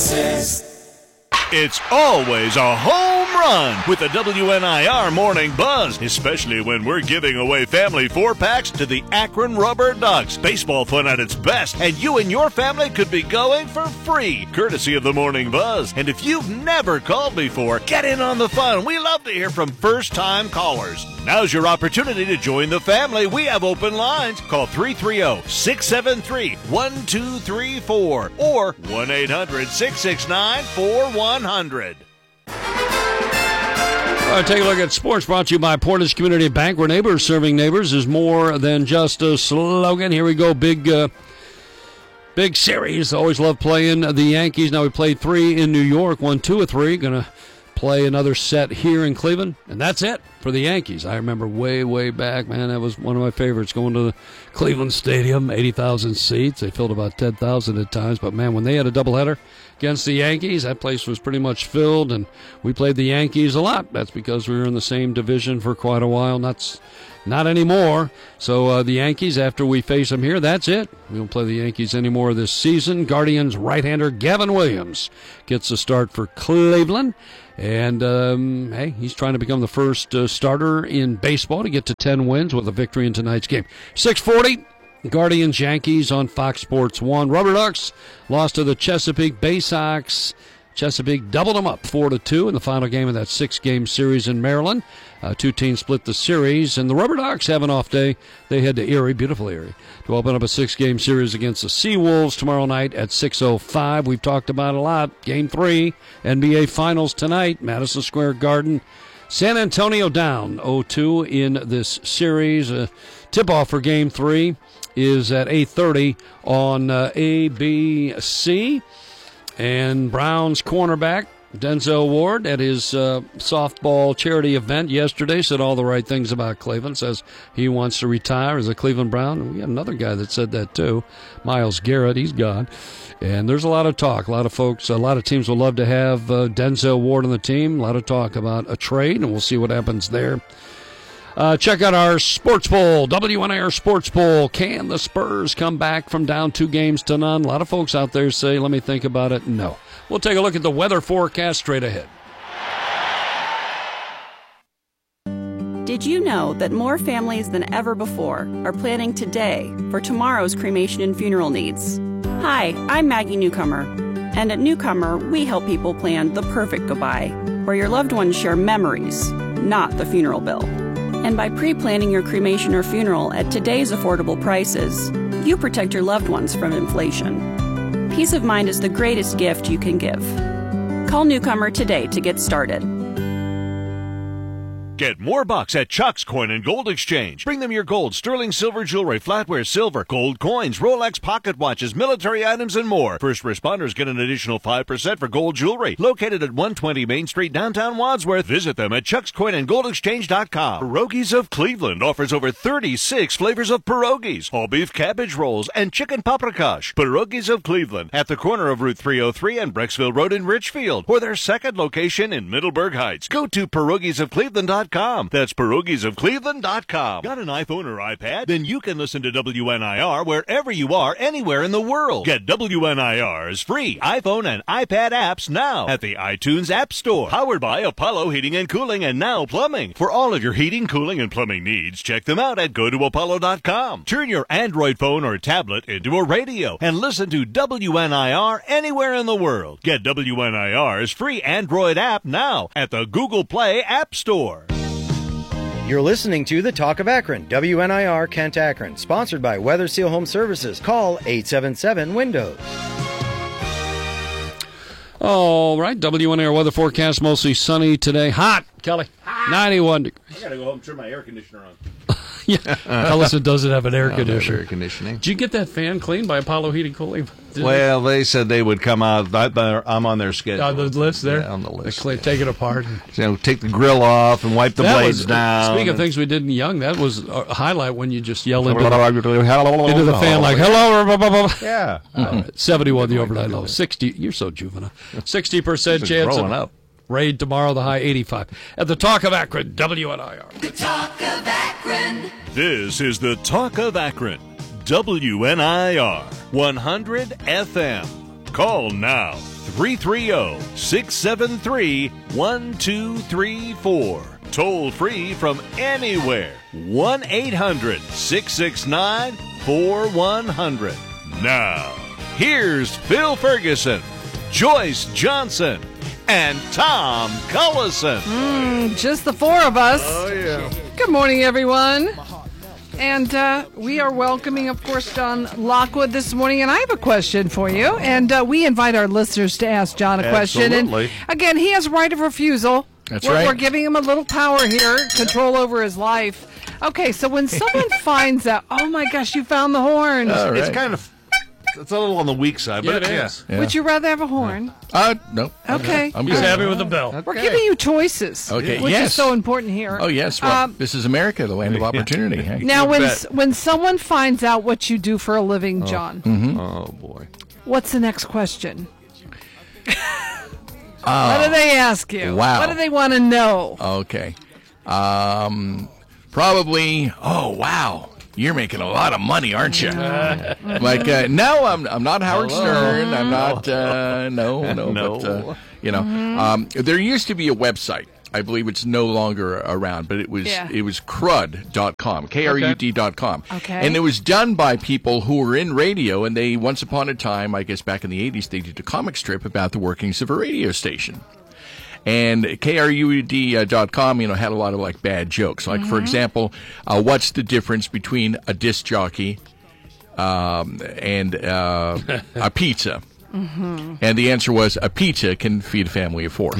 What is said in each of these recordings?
Services. It's always a home run with the WNIR Morning Buzz, especially when we're giving away family 4-packs to the Akron Rubber Ducks. Baseball fun at its best, and you and your family could be going for free, courtesy of the Morning Buzz. And if you've never called before, get in on the fun. We love to hear from first-time callers. Now's your opportunity to join the family. We have open lines. Call 330-673-1234 or 1-800-669-4100. All right, take a look at sports brought to you by Portage Community Bank, where neighbors serving neighbors is more than just a slogan. Here we go, big series. Always love playing the Yankees. Now we played 3 in New York, won 2 of 3. Going to play another set here in Cleveland, and that's it for the Yankees. I remember way back, man, that was one of my favorites, going to the Cleveland Stadium, 80,000 seats. They filled about 10,000 at times, but man, when they had a doubleheader against the Yankees, that place was pretty much filled, and we played the Yankees a lot. That's because we were in the same division for quite a while. Not anymore. So the Yankees, after we face them here, that's it. We don't play the Yankees anymore this season. Guardians right-hander Gavin Williams gets the start for Cleveland. And, hey, he's trying to become the first starter in baseball to get to 10 wins with a victory in tonight's game. 6:40, Guardians-Yankees on Fox Sports 1. Rubber Ducks lost to the Chesapeake Bay Sox. Chesapeake doubled them up 4-2 in the final game of that 6-game series in Maryland. 2 teams split the series, and the Rubber Ducks have an off day. They head to Erie, beautiful Erie, to open up a 6-game series against the Seawolves tomorrow night at 6:05. We've talked about a lot. Game 3, NBA Finals tonight, Madison Square Garden. San Antonio down 0-2 in this series. Tip-off for Game 3 is at 8:30 on ABC. And Browns cornerback Denzel Ward at his softball charity event yesterday said all the right things about Cleveland, says he wants to retire as a Cleveland Brown. And we had another guy that said that too, Myles Garrett. He's gone. And there's a lot of talk. A lot of folks, a lot of teams would love to have Denzel Ward on the team. A lot of talk about a trade, and we'll see what happens there. Check out our sports poll, WNIR sports poll. Can the Spurs come back from down 2-0? A lot of folks out there say, let me think about it. No. We'll take a look at the weather forecast straight ahead. Did you know that more families than ever before are planning today for tomorrow's cremation and funeral needs? Hi, I'm Maggie Newcomer. And at Newcomer, we help people plan the perfect goodbye, where your loved ones share memories, not the funeral bill. And by pre-planning your cremation or funeral at today's affordable prices, you protect your loved ones from inflation. Peace of mind is the greatest gift you can give. Call Newcomer today to get started. Get more bucks at Chuck's Coin and Gold Exchange. Bring them your gold, sterling silver jewelry, flatware silver, gold coins, Rolex pocket watches, military items, and more. First responders get an additional 5% for gold jewelry. Located at 120 Main Street, downtown Wadsworth. Visit them at chuckscoinandgoldexchange.com. Pierogies of Cleveland offers over 36 flavors of pierogies, all beef cabbage rolls, and chicken paprikash. Pierogies of Cleveland at the corner of Route 303 and Brecksville Road in Richfield, or their second location in Middleburg Heights. Go to pierogiesofcleveland.com. That's pierogiesofcleveland.com. Got an iPhone or iPad? Then you can listen to WNIR wherever you are, anywhere in the world. Get WNIR's free iPhone and iPad apps now at the iTunes App Store. Powered by Apollo Heating and Cooling and Now Plumbing. For all of your heating, cooling, and plumbing needs, check them out at gotoapollo.com. Turn your Android phone or tablet into a radio and listen to WNIR anywhere in the world. Get WNIR's free Android app now at the Google Play App Store. You're listening to The Talk of Akron, WNIR Kent Akron, sponsored by Weather Seal Home Services. Call 877-WINDOWS. All right, WNIR weather forecast, mostly sunny today. Hot, Kelly, 91 degrees. I got to go home and turn my air conditioner on. Yeah, Ellison doesn't have an air conditioner. Air conditioning. Did you get that fan cleaned by Apollo Heating Cooling? Well, they said they would come out. I'm on their schedule. On the list there? Yeah, on the list. Take it apart. Take the grill off and wipe the blades down. Speaking of things we did in Young, that was a highlight when you just yell into the fan like, hello. Yeah. All right, 71 the overnight low. 60, you're so juvenile. 60% chance of rain tomorrow, the high 85. At the Talk of Akron, WNIR. The Talk of Akron. This is the Talk of Akron, WNIR 100 FM. Call now, 330-673-1234. Toll free from anywhere. 1-800-669-4100. Now, here's Phil Ferguson, Joyce Johnson, and Tom Cullison. Just the four of us. Oh, yeah. Good morning, everyone. And we are welcoming, of course, John Lockwood this morning. And I have a question for you. And we invite our listeners to ask John a question. Absolutely. And again, he has right of refusal. That's right. We're giving him a little power here, control over his life. Okay, so when someone finds out, oh my gosh, you found the horn. All It's right. kind of, it's a little on the weak side, but it is. Yeah. Would you rather have a horn? No. Okay. I'm He's good. happy with the bell. We're giving you choices, Okay, which yes. is so important here. Oh, yes. Well, this is America, the land of opportunity. Hey. Now, You bet. when someone finds out what you do for a living, John, Oh, boy. what's the next question? What do they ask you? Wow. What do they want to know? Okay. Probably, oh, wow. You're making a lot of money, aren't you? Like, no, I'm not Howard Stern. I'm not, no. No. But, there used to be a website. I believe it's no longer around, but it was crud.com, krud.com. Okay. And it was done by people who were in radio, and they, once upon a time, I guess back in the 80s, they did a comic strip about the workings of a radio station. And krud.com, had a lot of like bad jokes. Like, for example, what's the difference between a disc jockey and a pizza? And the answer was a pizza can feed a family of four.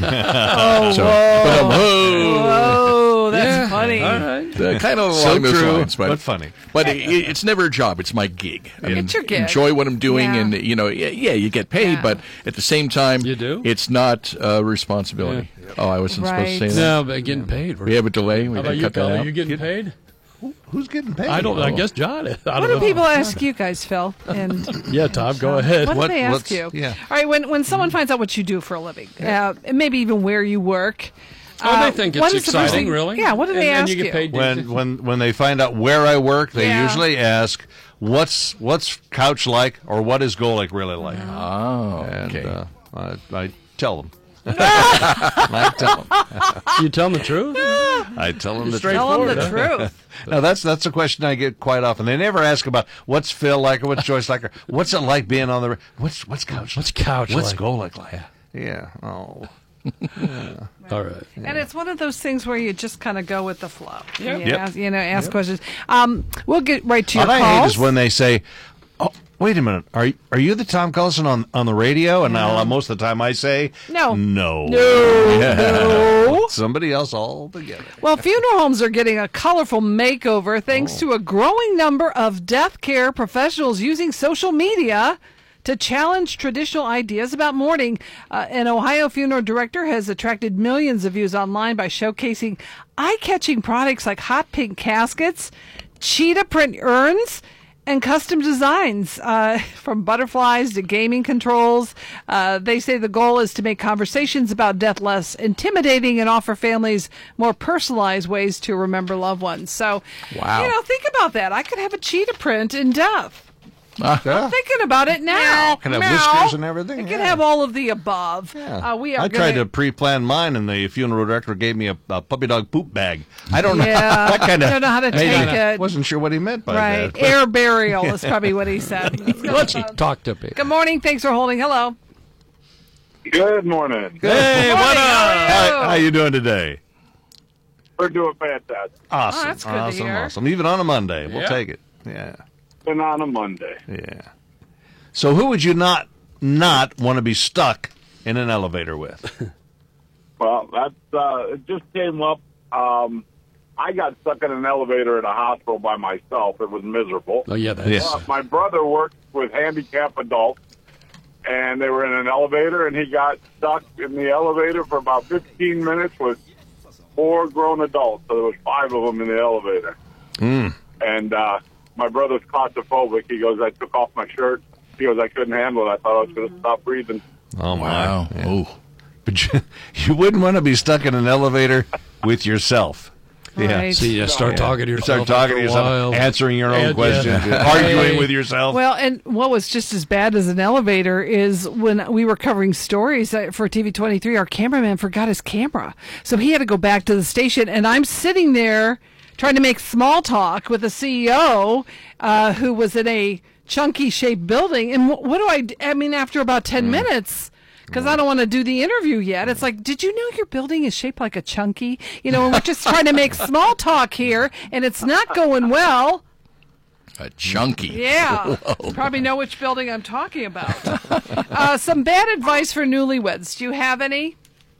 Oh, that's funny. All right. Kind of So along those true, lines, but funny. But it's never a job; it's my gig. It's your gig. Enjoy what I'm doing, Yeah. and you get paid, Yeah. but at the same time, You do? It's not a responsibility. Oh, I wasn't supposed to say that. No, but getting paid. We have a delay. We How can about you, cut that Phil? out. Are you getting paid? Who's getting paid? I don't. I guess John is. I What don't do know. people ask you guys, Phil? And Yeah, Tom, go ahead. what do they ask what's- you? yeah. All right, when someone finds out what you do for a living, and maybe even where you work. Oh, they think what it's is the first exciting, thing- really. Yeah, what do they and ask you get paid When they find out where I work, they Yeah. usually ask, "What's couch like, or what is Golic really like?" Oh, And okay. I tell them. I tell them. You tell them the truth. I tell them the Straight Tell them the forward, truth. No, that's a question I get quite often. They never ask about what's Phil like or what's Joyce like or what's it like being on the what's couch. What's couch What's like? Golic like? Yeah. Oh. All right. And it's one of those things where you just kind of go with the flow. Yep. You Yep. ask questions. We'll get right to your What I calls. hate is when they say, "Oh, wait a minute, are you the Tom Cullison on the radio?" And now most of the time I say, No. no, No. somebody else altogether." Well, funeral homes are getting a colorful makeover thanks to a growing number of death care professionals using social media to challenge traditional ideas about mourning. An Ohio funeral director has attracted millions of views online by showcasing eye-catching products like hot pink caskets, cheetah print urns, and custom designs, from butterflies to gaming controls. They say the goal is to make conversations about death less intimidating and offer families more personalized ways to remember loved ones. So, Wow. think about that. I could have a cheetah print in death. Yeah. I'm thinking about it now. Can have Meow. whiskers and everything, I can yeah. have all of the above. Yeah. We are I tried gonna- to pre-plan mine, and the funeral director gave me a puppy dog poop bag. I don't know. Yeah, that kind of. I don't know how to take it. Wasn't sure what he meant by Right. that. Air burial is probably what he said. Let's talk to people. Good morning. Thanks for holding. Hello. Good morning. Hey, Good what morning. up? How are you? How you doing today? We're doing fantastic. Awesome. Oh, that's good to awesome, hear. awesome. Even on a Monday, we'll Yeah. take it. Yeah, Been on a Monday. yeah. So who would you not want to be stuck in an elevator with? Well, that's it just came up. I got stuck in an elevator at a hospital by myself. It was miserable. Oh, yeah, that's Yeah. My brother worked with handicapped adults, and they were in an elevator, and he got stuck in the elevator for about 15 minutes with 4 grown adults. So there was 5 of them in the elevator. And my brother's claustrophobic. He goes, I took off my shirt. He goes, I couldn't handle it. I thought I was going to stop breathing. Oh, Wow. my. Yeah. Oh. But you wouldn't want to be stuck in an elevator with yourself. Yeah. Right. See, start talking to yourself. Start talking after to a yourself, while. answering your own Yeah. questions, arguing with yourself. Well, and what was just as bad as an elevator is when we were covering stories for TV23, our cameraman forgot his camera. So he had to go back to the station, and I'm sitting there trying to make small talk with the CEO who was in a chunky shaped building. And what do I mean, after about 10 minutes, because I don't want to do the interview yet. It's like, did you know your building is shaped like a chunky? You know, and we're just trying to make small talk here, and it's not going well. A chunky. Yeah. Probably know which building I'm talking about. Some bad advice for newlyweds. Do you have any?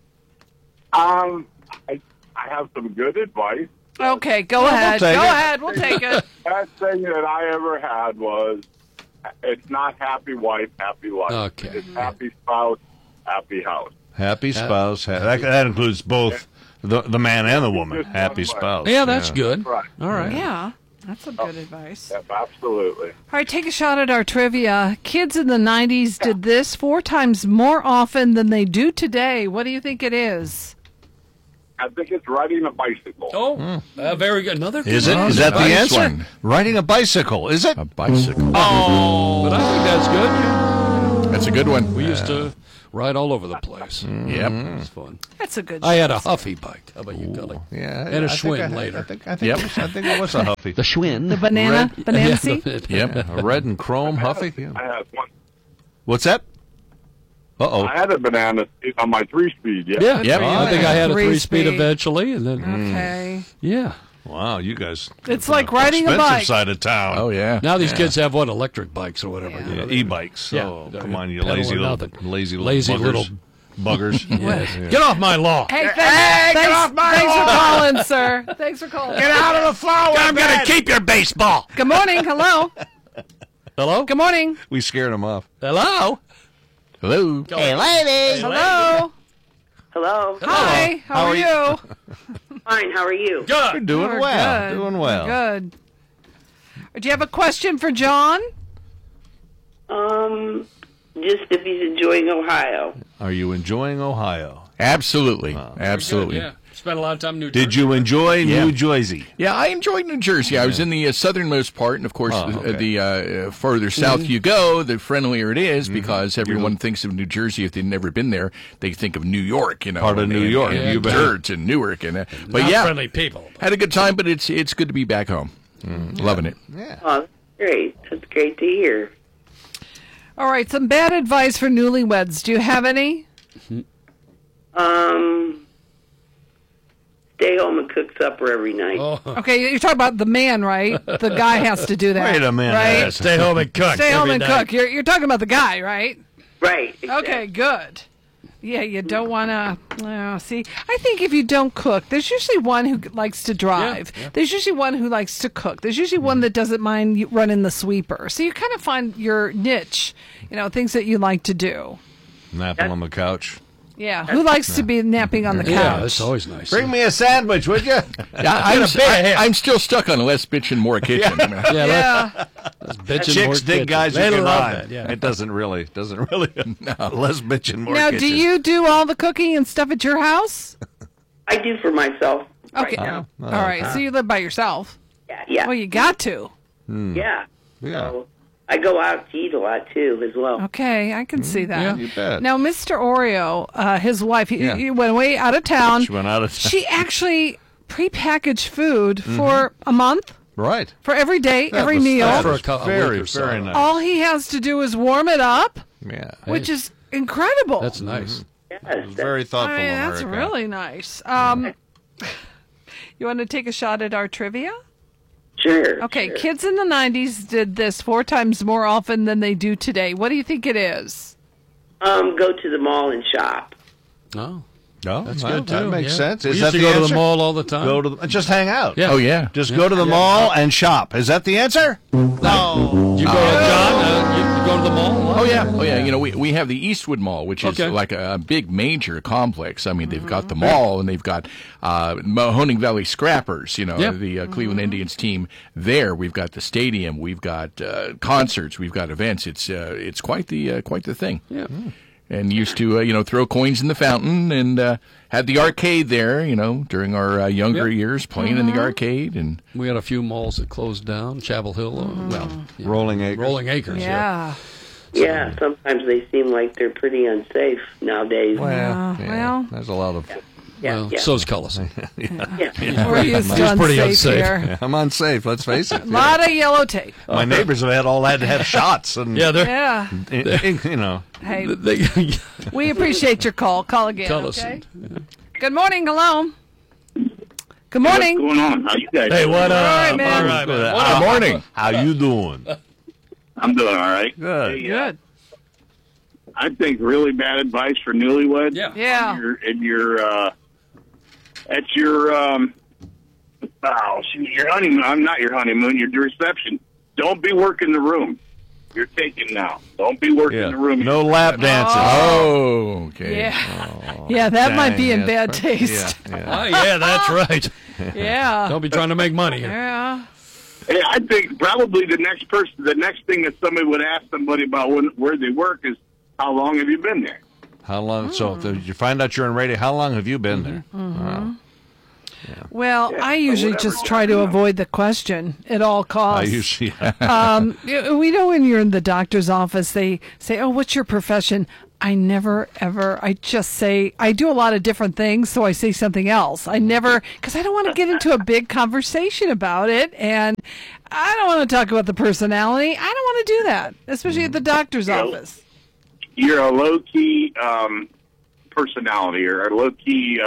I have some good advice. Okay, go ahead. take Go it. ahead. We'll take it. Best thing that I ever had was, it's not happy wife, happy life. Okay. It's happy spouse, happy house. Happy spouse. That includes both the man and the woman. Happy spouse. Yeah, that's good. Right. All right. Yeah, that's some good advice. Yes, absolutely. All right, take a shot at our trivia. Kids in the 90s did this 4 times more often than they do today. What do you think it is? I think it's riding a bicycle. Oh, very good. Another good Is it? one. Is that the Nice answer? one. Riding a bicycle. Is it? A bicycle. Oh. But I think that's good. That's a good one. We used to ride all over the place. Yep. It was fun. That's a good I had a Huffy bike. How about you, Gully? Yeah. And a I think Schwinn I- later. I think Yep. it was a Huffy. The Schwinn. The banana seat? Yep. A red and chrome Huffy. Yeah. I had one. What's that? Uh-oh. I had a banana on my 3-speed. Yeah. Yeah. Yep. I think I had a 3-speed 3-speed. eventually, and then Okay. yeah. Wow, you guys. It's like riding a expensive bike. side of town. Oh, yeah. Now these kids have what, electric bikes or whatever. Yeah. you know, Yeah, e-bikes. Yeah. Oh, come on, you Pedal or lazy little, nothing. lazy Lazy buggers. little- buggers. Yeah. Get off my lawn. Hey, thanks for calling, sir. Thanks for calling. Get out of the flower I'm going to keep your baseball. Good morning. Hello. Hello? Good morning. We scared him off. Hello? Hello. Hey, ladies. Hello. Hello. Hi. How are you? Fine. How are you? We're Good. doing We're well. good. Doing well. Good. Do you have a question for John? Just if he's enjoying Ohio. Are you enjoying Ohio? Absolutely. Absolutely. Yeah. Spent a lot of time in New Jersey. Did you enjoy Yeah. New Jersey? Yeah, I enjoyed New Jersey. I was in the southernmost part, and of course, okay. the further south you go, the friendlier it is, because everyone thinks of New Jersey. If they've never been there, they think of New York, you know, Part of and- New York. and You bet. dirt and Newark, and but Not yeah, friendly people. had a good time. But it's good to be back home, loving it. Oh, that's great. That's great to hear. All right. Some bad advice for newlyweds. Do you have any? Stay home and cook supper every night. Oh. Okay, you're talking about the man, right? The guy has to do that. Wait a minute. Right? Stay home and cook. Stay home every and night. cook. You're talking about the guy, right? Right. Okay, good. Yeah, you don't want to. See, I think if you don't cook, there's usually one who likes to drive. Yeah. There's usually one who likes to cook. There's usually one that doesn't mind you running the sweeper. So you kind of find your niche, things that you like to do. Napping on the couch. Yeah, who likes to be napping on the couch? Yeah, that's always nice. Bring me a sandwich, would you? I'm still stuck on less bitchin', more kitchen. you know. Yeah, Yeah. let's bitch and more Chicks dig kitchen. guys They who can love lie. that, yeah. It doesn't really. Less bitching, more Now, kitchen. do you do all the cooking and stuff at your house? I do for myself Okay. right now. All right, so you live by yourself. Yeah. Well, you got to. Yeah. Yeah. So I go out to eat a lot, too, as well. Okay, I can see that. You bet. Now, Mr. Oreo, his wife, Yeah. he went away out of town. She went out of town. She actually prepackaged food for a month, Right. for every day, That every was- meal. that For was a very, week or so. very nice. All he has to do is warm it up, Yeah. which is incredible. That's nice. Yes. Very thoughtful. I mean, that's America. really nice. You want to take a shot at our trivia? Sure. Okay, sure. kids in the 90s did this 4 times more often than they do today. What do you think it is? Go to the mall and shop. Oh, No, that's well, good too. That makes yeah. sense. We Is used that to the go to answer? the mall all the time. Go to the, just hang out. Yeah. Oh yeah. Just go to the mall and shop. Is that the answer? No. You go, John. You go to the mall. Oh yeah. You know, we have the Eastwood Mall, which is Okay. like a big major complex. I mean, they've got the mall and they've got Mahoning Valley Scrappers. You know, Yep. the Cleveland Indians team there. We've got the stadium. We've got concerts. We've got events. It's quite the thing. Yeah. and used to, throw coins in the fountain and had the arcade there, during our younger years, playing in the arcade. And we had a few malls that closed down. Chapel Hill, Rolling Acres. Rolling Acres, Yeah. Yeah, sometimes they seem like they're pretty unsafe nowadays. Well, there's a lot of. Well, yeah. so's Cullis. We're used to He's pretty unsafe unsafe. here. Yeah, I'm unsafe. Let's face it. A lot of yellow tape. My neighbors have had to have shots, and Yeah. Hey, we appreciate your call. Call again, okay? Good morning. Hello. Good morning. What's going on? How you guys? Hey, what up? All right, man. All right, man. Good morning. How you doing? I'm doing all right. Good. Hey, Good. I think really bad advice for newlyweds. Yeah. Your honeymoon. I'm not your honeymoon. Your reception. Don't be working the room. You're taken now. Don't be working the room. No lap dances. Oh, okay. Yeah, that might be in yes. bad taste. Yeah, that's right. Yeah. Don't be trying to make money here. Yeah. Hey, I think probably the next thing that somebody would ask somebody about where they work is, how long have you been there? How long? So you find out you're in radio. How long have you been there? Wow. Well, I usually just try to avoid the question at all costs. I usually. We know when you're in the doctor's office, they say, "Oh, what's your profession?" I never, ever, I just say, I do a lot of different things, so I say something else. I never, because I don't want to get into a big conversation about it, and I don't want to talk about the personality. I don't want to do that, especially at the doctor's office. You're a low-key personality, or a low-key,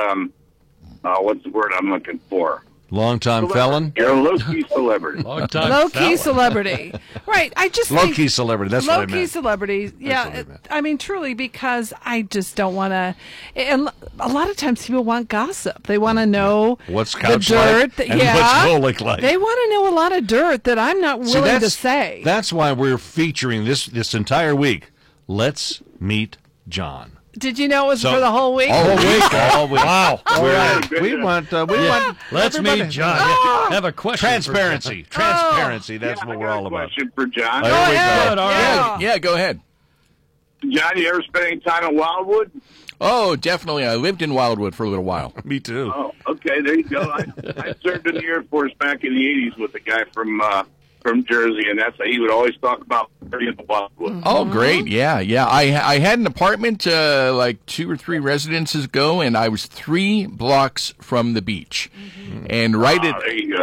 what's the word I'm looking for? Long-time felon? You're a low-key celebrity. Low-key celebrity. Right. I just think Low-key celebrity. That's what I meant. Low-key celebrity. Yeah. I mean, truly, because I just don't want to. And a lot of times people want gossip. They want to know what's the couch dirt. like and what's Golik like. They want to know a lot of dirt that I'm not willing to say. That's why we're featuring this entire week. Let's meet John. Did you know it was for the whole week? All week. Wow. We want. Let's meet John. Have a question. Transparency. Transparency. That's what we're all about. Question for John. There we go. All right. Yeah, go ahead. John, you ever spent any time in Wildwood? Oh, definitely. I lived in Wildwood for a little while. Me too. Oh, okay. There you go. I served in the Air Force back in the 80s with a guy from Jersey, and that's he would always talk about in the Wildwood. Oh, great. Yeah. I had an apartment like 2 or 3 residences ago, and I was 3 blocks from the beach. And right at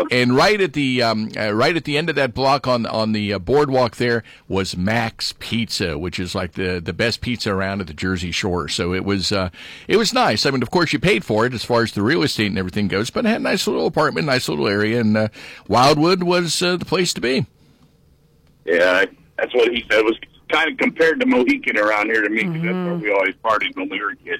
the end of that block on the boardwalk there was Mac's Pizza, which is like the best pizza around at the Jersey Shore. So it was nice. I mean, of course, you paid for it as far as the real estate and everything goes, but I had a nice little apartment, nice little area, and Wildwood was the place to be. Yeah, that's what he said. It was kind of compared to Mohican around here to me, because that's where we always partied when we were kids,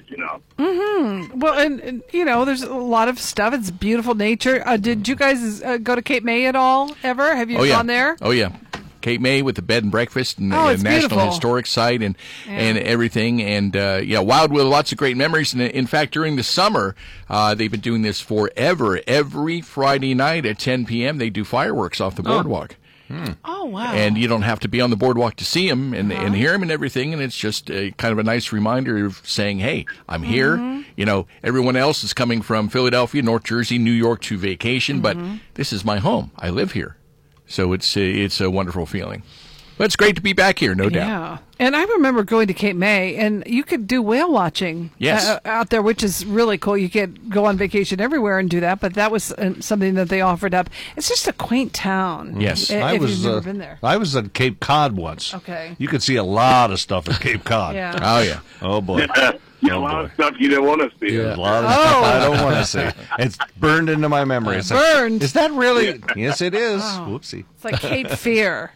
Well, and there's a lot of stuff. It's beautiful nature. Did you guys go to Cape May at all, ever? Have you gone there? Oh, yeah. Cape May with the bed and breakfast and the it's National beautiful. Historic Site and everything. And, Wildwood, lots of great memories. And in fact, during the summer, they've been doing this forever. Every Friday night at 10 p.m., they do fireworks off the boardwalk. Oh, wow. And you don't have to be on the boardwalk to see them and hear them and everything. And it's just kind of a nice reminder of saying, hey, I'm here. Everyone else is coming from Philadelphia, North Jersey, New York to vacation, but this is my home. I live here. So it's a wonderful feeling. But it's great to be back here, no doubt. Yeah. And I remember going to Cape May, and you could do whale watching out there, which is really cool. You could go on vacation everywhere and do that, but that was something that they offered up. It's just a quaint town. Yes. If you've never been there. I was at Cape Cod once. Okay. You could see a lot of stuff at Cape Cod. Yeah. Oh, yeah. Oh, boy. A lot of stuff you don't want to see. A lot of stuff I don't want to see. It's burned into my memory. It's Burned. Is that really? Yes, it is. Oh. Whoopsie. It's like Cape Fear.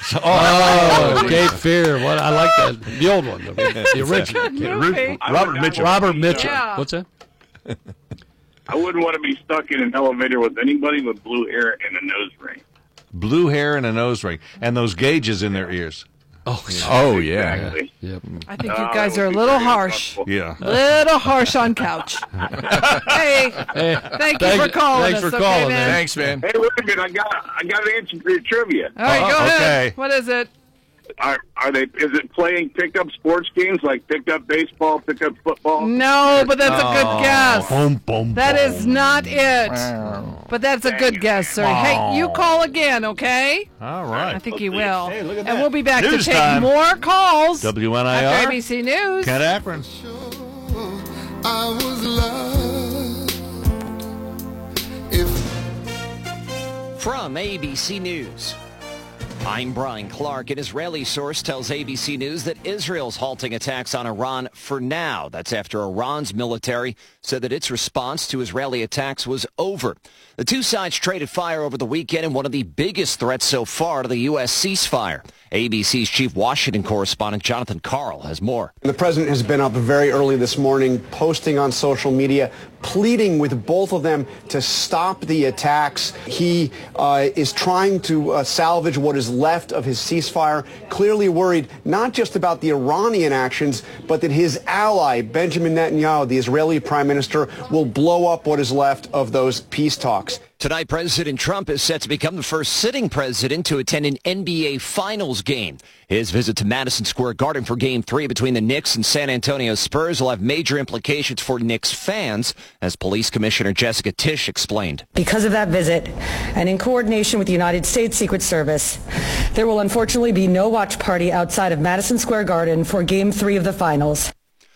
Cape Fear. What I like that. The old one. The original. Movie. Robert Mitchell. Robert Mitchell. Yeah. What's that? I wouldn't want to be stuck in an elevator with anybody with blue hair and a nose ring. Blue hair and a nose ring. And those gauges in their ears. Oh, yeah. Exactly. Yep. I think you guys are a little harsh. Yeah. Little harsh on couch. Hey, thank you for calling Thanks us. for okay, calling, man? Thanks, man. Hey, wait a minute. I got an answer for your trivia. All right, go ahead. Okay. What is it? Are they? Is it playing pickup sports games like pickup baseball, pickup football? No, but that's a good guess. That Boom. is not it. But that's a good guess, sir. Hey, you call again, okay? All right. I think you will. Hey, look at and that. we'll be back News to take time. more calls. WNIR. After ABC News. Kent Akron. I was loved. From ABC News, I'm Brian Clark. An Israeli source tells ABC News that Israel's halting attacks on Iran for now. That's after Iran's military said that its response to Israeli attacks was over. The two sides traded fire over the weekend in one of the biggest threats so far to the U.S. ceasefire. ABC's chief Washington correspondent Jonathan Karl has more. The president has been up very early this morning, posting on social media, pleading with both of them to stop the attacks. He is trying to salvage what is left of his ceasefire, clearly worried not just about the Iranian actions, but that his ally, Benjamin Netanyahu, the Israeli prime minister, will blow up what is left of those peace talks. Tonight, President Trump is set to become the first sitting president to attend an NBA Finals game. His visit to Madison Square Garden for Game 3 between the Knicks and San Antonio Spurs will have major implications for Knicks fans, as Police Commissioner Jessica Tisch explained. Because of that visit, and in coordination with the United States Secret Service, there will unfortunately be no watch party outside of Madison Square Garden for Game 3 of the Finals.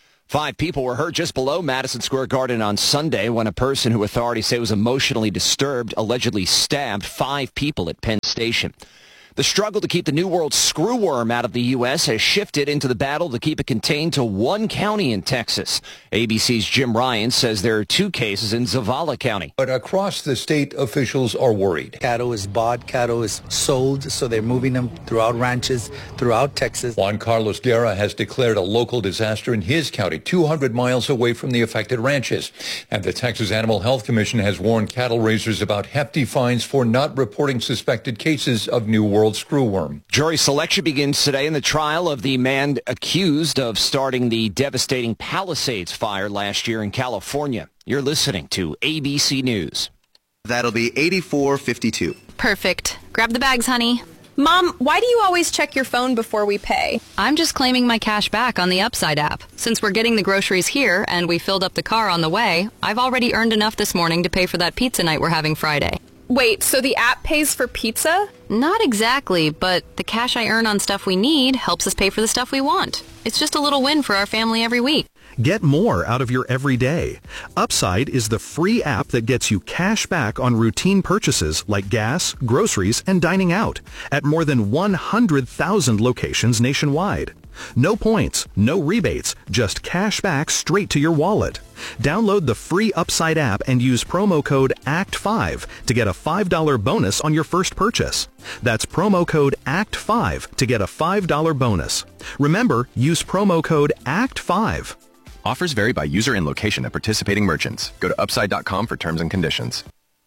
5 people were hurt just below Madison Square Garden on Sunday when a person who authorities say was emotionally disturbed allegedly stabbed 5 people at Penn Station. The struggle to keep the New World screwworm out of the U.S. has shifted into the battle to keep it contained to one county in Texas. ABC's Jim Ryan says there are 2 cases in Zavala County. But across the state, officials are worried. Cattle is bought, cattle is sold, so they're moving them throughout ranches, throughout Texas. Juan Carlos Guerra has declared a local disaster in his county, 200 miles away from the affected ranches. And the Texas Animal Health Commission has warned cattle raisers about hefty fines for not reporting suspected cases of New World screwworm. Jury selection begins today in the trial of the man accused of starting the devastating Palisades fire last year in California. You're listening to ABC News. That'll be 84.52. Perfect. Grab the bags, honey. Mom, why do you always check your phone before we pay? I'm just claiming my cash back on the Upside app. Since we're getting the groceries here and we filled up the car on the way, I've already earned enough this morning to pay for that pizza night we're having Friday. Wait, so the app pays for pizza? Not exactly, but the cash I earn on stuff we need helps us pay for the stuff we want. It's just a little win for our family every week. Get more out of your everyday. Upside is the free app that gets you cash back on routine purchases like gas, groceries, and dining out at more than 100,000 locations nationwide. No points, no rebates, just cash back straight to your wallet. Download the free Upside app and use promo code ACT5 to get a $5 bonus on your first purchase. That's promo code ACT5 to get a $5 bonus. Remember, use promo code ACT5. Offers vary by user and location at participating merchants. Go to upside.com for terms and conditions.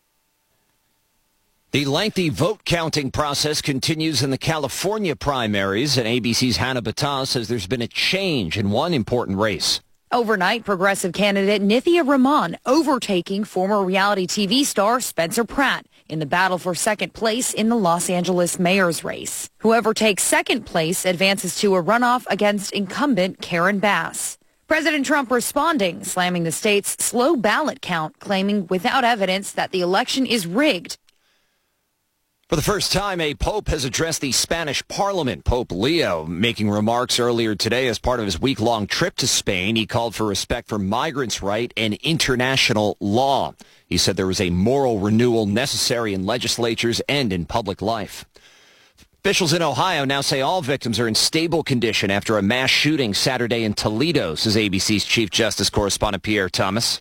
The lengthy vote counting process continues in the California primaries, and ABC's Hannah Battah says there's been a change in one important race. Overnight, progressive candidate Nithya Rahman overtaking former reality TV star Spencer Pratt in the battle for second place in the Los Angeles mayor's race. Whoever takes second place advances to a runoff against incumbent Karen Bass. President Trump responding, slamming the state's slow ballot count, claiming without evidence that the election is rigged. For the first time, a pope has addressed the Spanish parliament. Pope Leo making remarks earlier today as part of his week-long trip to Spain. He called for respect for migrants' rights and international law. He said there was a moral renewal necessary in legislatures and in public life. Officials in Ohio now say all victims are in stable condition after a mass shooting Saturday in Toledo, says ABC's Chief Justice correspondent Pierre Thomas.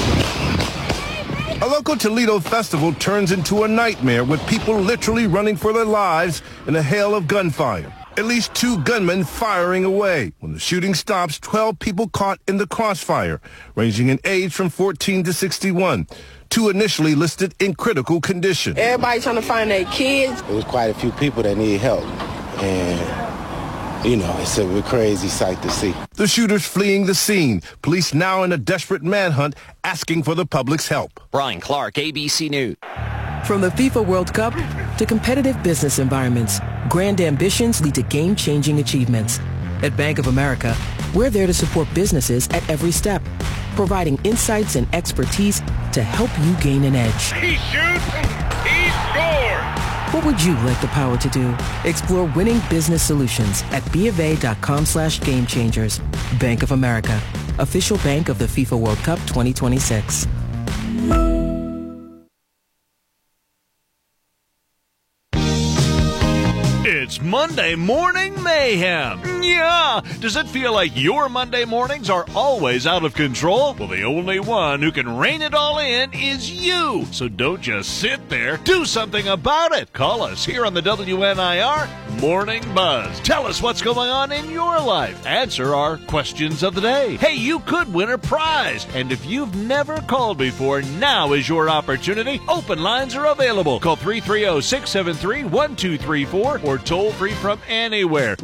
A local Toledo festival turns into a nightmare with people literally running for their lives in a hail of gunfire. At least 2 gunmen firing away. When the shooting stops, 12 people caught in the crossfire, ranging in age from 14 to 61. 2 initially listed in critical condition. Everybody trying to find their kids. There was quite a few people that need help. And it's a crazy sight to see. The shooters fleeing the scene. Police now in a desperate manhunt asking for the public's help. Brian Clark, ABC News. From the FIFA World Cup to competitive business environments, Grand ambitions lead to game-changing achievements. At Bank of America, we're there to support businesses at every step, providing insights and expertise to help you gain an edge. He shoots, he scores! What would you like the power to do? Explore winning business solutions at BofA.com/gamechangers. Bank of America, official bank of the FIFA World Cup 2026. It's Monday Morning Mayhem. Yeah! Does it feel like your Monday mornings are always out of control? Well, the only one who can rein it all in is you. So don't just sit there. Do something about it. Call us here on the WNIR Morning Buzz. Tell us what's going on in your life. Answer our questions of the day. Hey, you could win a prize. And if you've never called before, now is your opportunity. Open lines are available. Call 330-673-1234 or toll free from anywhere.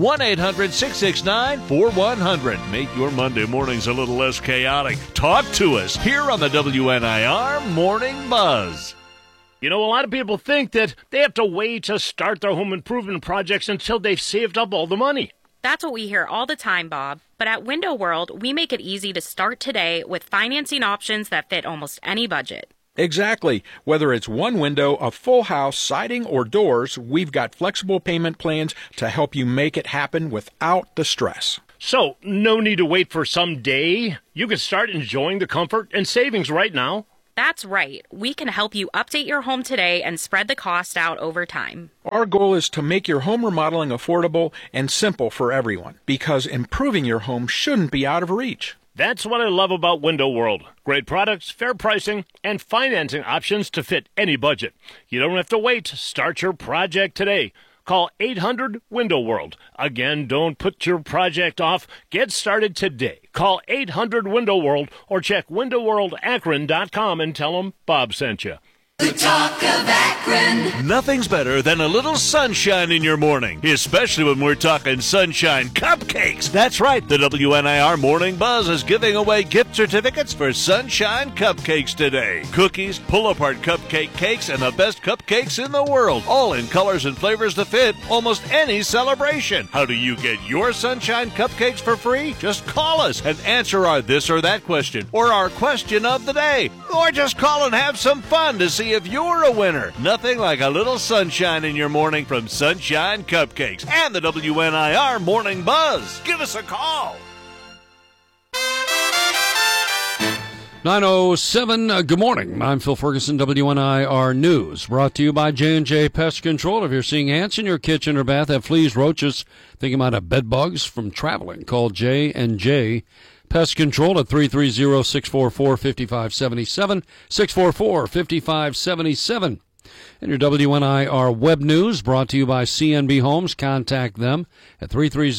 1-800-669-4100. Make your Monday mornings a little less chaotic. Talk to us here on the WNIR Morning Buzz. You know, a lot of people think that they have to wait to start their home improvement projects until they've saved up all the money. That's what we hear all the time, Bob. But at Window World, we make it easy to start today with financing options that fit almost any budget. Exactly. Whether it's one window, a full house, siding, or doors, we've got flexible payment plans to help you make it happen without the stress. So, no need to wait for some day. You can start enjoying the comfort and savings right now. That's right. We can help you update your home today and spread the cost out over time. Our goal is to make your home remodeling affordable and simple for everyone, because improving your home shouldn't be out of reach. That's what I love about Window World. Great products, fair pricing, and financing options to fit any budget. You don't have to wait. Start your project today. Call 800-WINDOW-WORLD. Again, don't put your project off. Get started today. Call 800-WINDOW-WORLD or check windowworldakron.com and tell them Bob sent you. The talk of Akron. Nothing's better than a little sunshine in your morning, especially when we're talking sunshine cupcakes. That's right, the WNIR Morning Buzz is giving away gift certificates for sunshine cupcakes today. Cookies, pull-apart cupcake cakes, and the best cupcakes in the world, all in colors and flavors to fit almost any celebration. How do you get your sunshine cupcakes for free? Just call us and answer our this or that question, or our question of the day, or just call and have some fun to see if you're a winner. Nothing like a little sunshine in your morning from Sunshine Cupcakes and the WNIR Morning Buzz. Give us a call. 9:07, good morning. I'm Phil Ferguson, WNIR News. Brought to you by J&J Pest Control. If you're seeing ants in your kitchen or bath, have fleas, roaches, thinking about bed bugs from traveling, call J&J Pest Control at 330-644-5577, 644-5577. And your WNIR web news brought to you by CNB Homes. Contact them at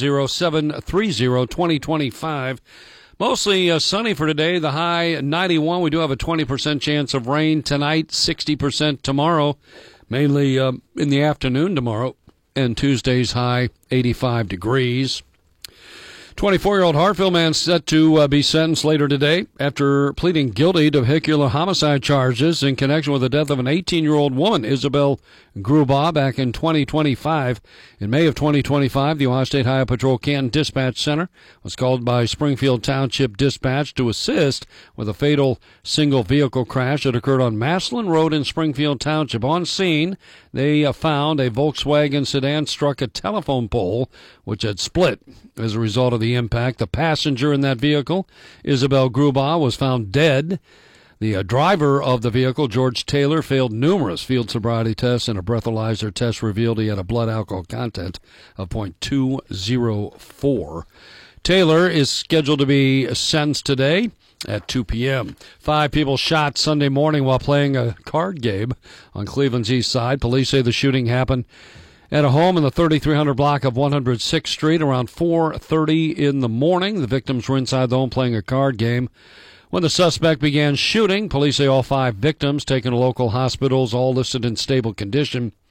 330-730-2025. Mostly sunny for today. The high 91. We do have a 20% chance of rain tonight, 60% tomorrow, mainly in the afternoon tomorrow. And Tuesday's high 85 degrees. 24-year-old Hartfield man set to be sentenced later today after pleading guilty to vehicular homicide charges in connection with the death of an 18-year-old woman, Isabel Grubaugh, back in 2025. In May of 2025, the Ohio State Highway Patrol Canton Dispatch Center was called by Springfield Township Dispatch to assist with a fatal single-vehicle crash that occurred on Maslin Road in Springfield Township. On scene, they found a Volkswagen sedan struck a telephone pole, which had split as a result of the impact. The passenger in that vehicle, Isabel Grubaugh, was found dead. The driver of the vehicle, George Taylor, failed numerous field sobriety tests, and a breathalyzer test revealed he had a blood alcohol content of 0.204. Taylor is scheduled to be sentenced today at 2 p.m. 5 people shot Sunday morning while playing a card game on Cleveland's east side. Police say the shooting happened at a home in the 3300 block of 106th Street around 4:30 in the morning. The victims were inside the home playing a card game when the suspect began shooting. Police say all 5 victims taken to local hospitals, all listed in stable condition.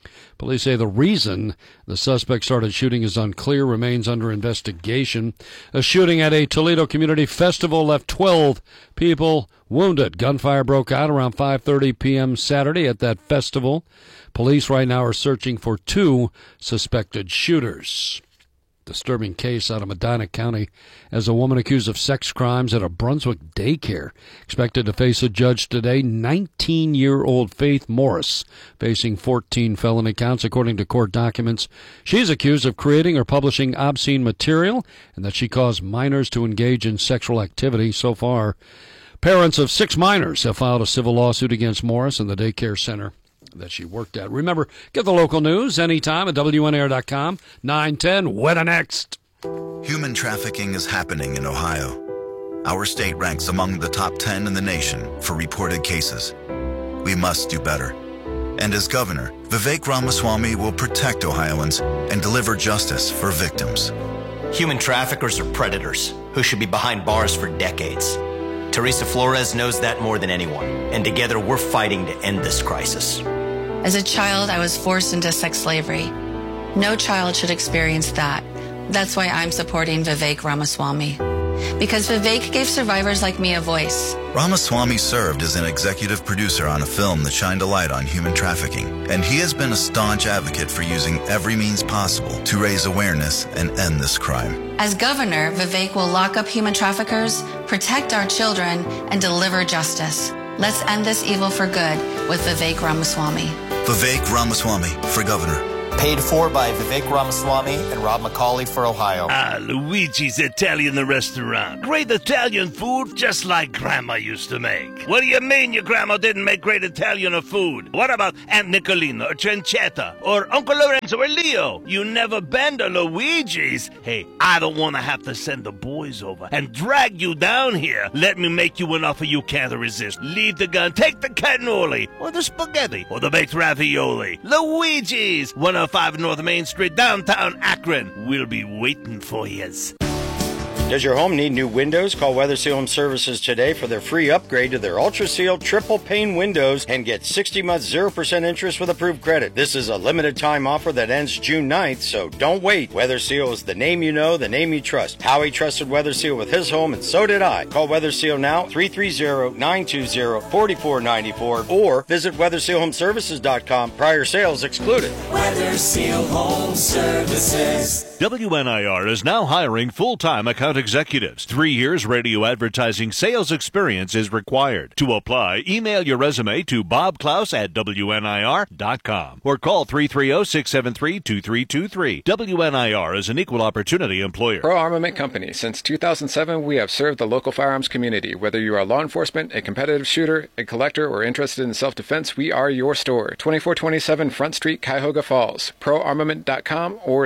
Police say the reason the suspect started shooting is unclear, remains under investigation. A shooting at a Toledo community festival left 12 people wounded. Gunfire broke out around 5:30 p.m. Saturday at that festival. Police right now are searching for 2 suspected shooters. Disturbing case out of Medina County as a woman accused of sex crimes at a Brunswick daycare expected to face a judge today. 19-year-old Faith Morris facing 14 felony counts according to court documents. She's accused of creating or publishing obscene material and that she caused minors to engage in sexual activity. So far, parents of 6 minors have filed a civil lawsuit against Morris and the daycare center that she worked at. Remember, get the local news anytime at WNAR.com. 9:10, Weta Next. Human trafficking is happening in Ohio. Our state ranks among the top 10 in the nation for reported cases. We must do better. And as governor, Vivek Ramaswamy will protect Ohioans and deliver justice for victims. Human traffickers are predators who should be behind bars for decades. Teresa Flores knows that more than anyone, and together we're fighting to end this crisis. As a child, I was forced into sex slavery. No child should experience that. That's why I'm supporting Vivek Ramaswamy. Because Vivek gave survivors like me a voice. Ramaswamy served as an executive producer on a film that shined a light on human trafficking, and he has been a staunch advocate for using every means possible to raise awareness and end this crime. As governor, Vivek will lock up human traffickers, protect our children, and deliver justice. Let's end this evil for good with Vivek Ramaswamy. Vivek Ramaswamy for governor. Paid for by Vivek Ramaswamy and Rob McCauley for Ohio. Luigi's Italian Restaurant. Great Italian food just like Grandma used to make. What do you mean your grandma didn't make great Italian food? What about Aunt Nicolina or Trencetta or Uncle Lorenzo or Leo? You never been to Luigi's? Hey, I don't want to have to send the boys over and drag you down here. Let me make you an offer you can't resist. Leave the gun, take the cannoli or the spaghetti or the baked ravioli. Luigi's! 105 North Main Street, downtown Akron. We'll be waiting for yous. Does your home need new windows? Call Weather Seal Home Services today for their free upgrade to their Ultra Seal triple pane windows and get 60 months 0% interest with approved credit. This is a limited time offer that ends June 9th, so don't wait. Weather Seal is the name you know, the name you trust. Howie trusted Weather Seal with his home, and so did I. Call Weather Seal now, 330-920-4494, or visit WeatherSealHomeServices.com. Prior sales excluded. Weather Seal Home Services. WNIR is now hiring full-time account executives. 3 years radio advertising sales experience is required. To apply, email your resume to bobklaus@WNIR.com or call 330-673-2323. WNIR is an equal opportunity employer. Pro Armament Company. Since 2007, we have served the local firearms community. Whether you are law enforcement, a competitive shooter, a collector, or interested in self-defense, we are your store. 2427 Front Street, Cuyahoga Falls. ProArmament.com or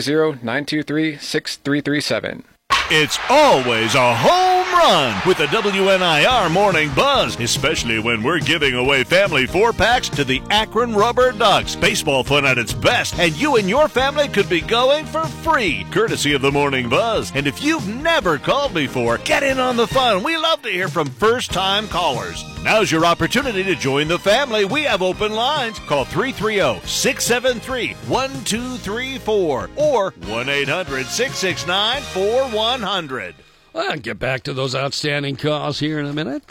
330-923-6337. It's always a home run with the WNIR Morning Buzz, especially when we're giving away family 4-packs to the Akron Rubber Ducks. Baseball fun at its best, and you and your family could be going for free, courtesy of the Morning Buzz. And if you've never called before, get in on the fun. We love to hear from first-time callers. Now's your opportunity to join the family. We have open lines. Call 330-673-1234 or 1-800-669-4100. I'll get back to those outstanding calls here in a minute.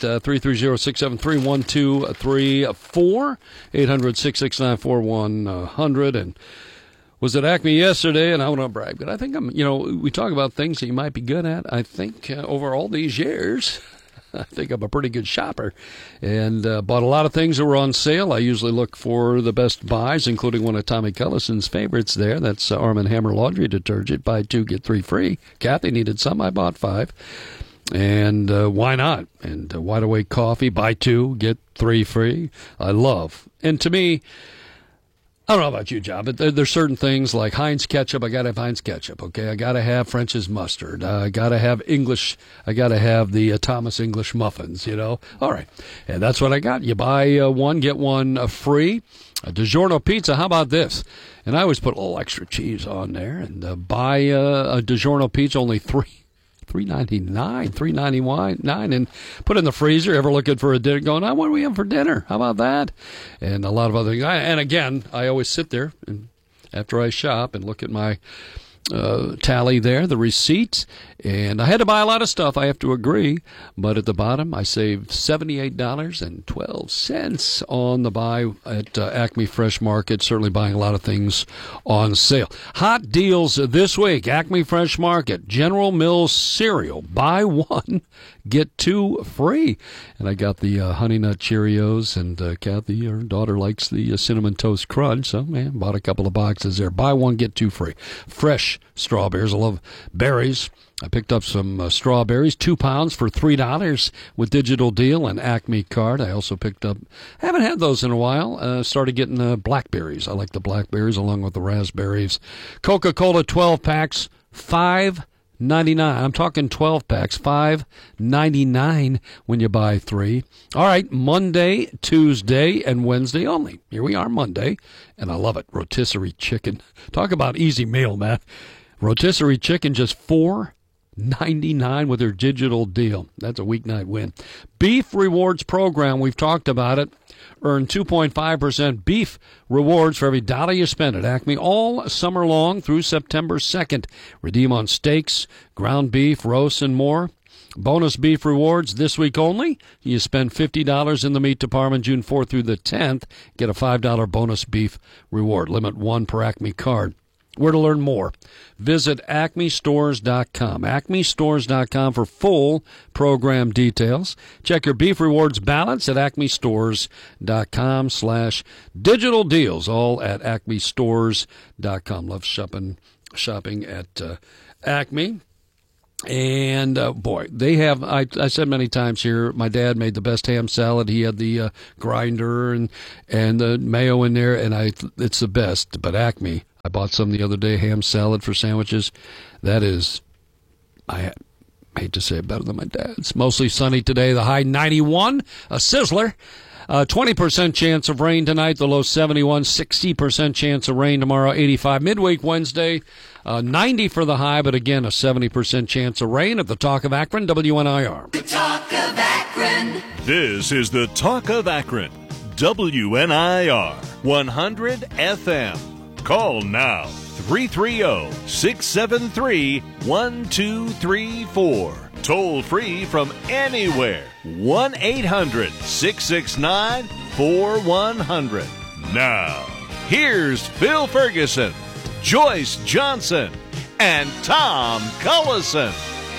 330-673-1234, 800-669-4100. And was at Acme yesterday, and I want to brag, but I think we talk about things that you might be good at. I think over all these years, I think I'm a pretty good shopper, and bought a lot of things that were on sale. I usually look for the best buys, including one of Tommy Cullison's favorites there. That's Arm & Hammer Laundry Detergent. Buy 2, get 3 free. Kathy needed some. I bought 5. And why not? And Wide Awake Coffee. Buy 2, get 3 free. I love. And to me, I don't know about you, John, but there's certain things like Heinz ketchup. I got to have Heinz ketchup, okay? I got to have French's mustard. I got to have English. I got to have the Thomas English muffins, All right. And that's what I got. You buy 1, get 1 free. A DiGiorno pizza, how about this? And I always put a little extra cheese on there. And buy a DiGiorno pizza, only $3 $3.99, and put in the freezer. Ever looking for a dinner? Going, what do we have for dinner? How about that? And a lot of other things. And again, I always sit there and after I shop and look at my tally there, the receipt, and I had to buy a lot of stuff, I have to agree, but at the bottom I saved $78.12 on the buy at Acme Fresh Market, certainly buying a lot of things on sale. Hot deals this week, Acme Fresh Market, General Mills cereal, buy one, get two free. And I got the Honey Nut Cheerios, and Kathy, her daughter, likes the Cinnamon Toast Crunch, so man, bought a couple of boxes there. Buy one, get two free. Fresh strawberries, I love berries. I picked up some strawberries, 2 pounds for $3 with digital deal and Acme card. I also picked up, haven't had those in a while, started getting blackberries. I like the blackberries along with the raspberries. Coca-Cola 12 packs, $5.99. I'm talking 12 packs, $5.99 when you buy 3. All right, Monday, Tuesday, and Wednesday only. Here we are, Monday, and I love it. Rotisserie chicken. Talk about easy meal, man. Rotisserie chicken, just $4.99 with their digital deal. That's a weeknight win. Beef Rewards program, we've talked about it. Earn 2.5% beef rewards for every dollar you spend at Acme all summer long through September 2nd. Redeem on steaks, ground beef, roasts, and more. Bonus beef rewards this week only. You spend $50 in the meat department June 4th through the 10th. Get a $5 bonus beef reward. Limit 1 per Acme card. Where to learn more? Visit acmestores.com. acmestores.com for full program details. Check your beef rewards balance at acmestores.com/digital deals. All at acmestores.com. Love shopping at Acme. And, boy, they have, I said many times here, my dad made the best ham salad. He had the grinder and the mayo in there, and it's the best. But Acme, I bought some the other day, ham salad for sandwiches. That is, I hate to say it, better than my dad's. Mostly sunny today, the high 91, a sizzler. 20% chance of rain tonight, the low 71, 60% chance of rain tomorrow, 85. Midweek Wednesday, 90 for the high, but again, a 70% chance of rain at the Talk of Akron, WNIR. The Talk of Akron. This is the Talk of Akron, WNIR 100 FM. Call now, 330-673-1234. Toll free from anywhere, 1-800-669-4100. Now, here's Phil Ferguson, Joyce Johnson, and Tom Collison.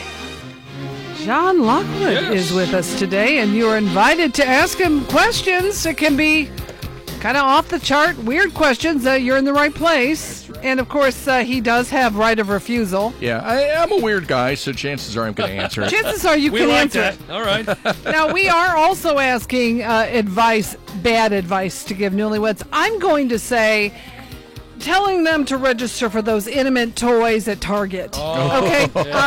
John Lockwood is with us today, and you are invited to ask him questions. It can be kind of off the chart, weird questions. You're in the right place. And, of course, he does have right of refusal. Yeah, I'm a weird guy, so chances are I'm going to answer it. Chances are you can answer it. All right. Now, we are also asking bad advice to give newlyweds. I'm going to say telling them to register for those intimate toys at Target. Oh. Okay?